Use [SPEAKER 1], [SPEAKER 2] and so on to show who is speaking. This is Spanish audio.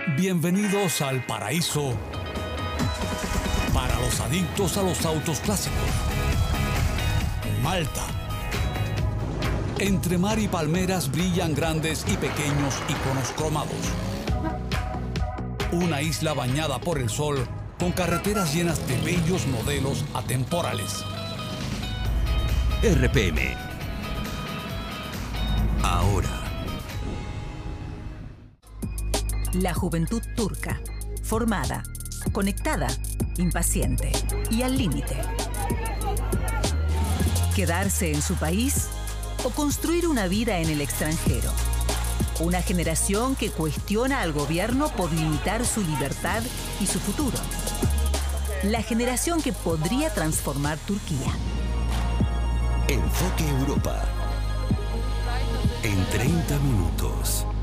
[SPEAKER 1] Bienvenidos al paraíso para los adictos a los autos clásicos. Malta. Entre mar y palmeras brillan grandes y pequeños iconos cromados. Una isla bañada por el sol con carreteras llenas de bellos modelos atemporales.
[SPEAKER 2] RPM. Ahora.
[SPEAKER 3] La juventud turca, formada, conectada, impaciente y al límite. ¿Quedarse en su país o construir una vida en el extranjero? Una generación que cuestiona al gobierno por limitar su libertad y su futuro. La generación que podría transformar Turquía.
[SPEAKER 2] Enfoque Europa. En 30 minutos.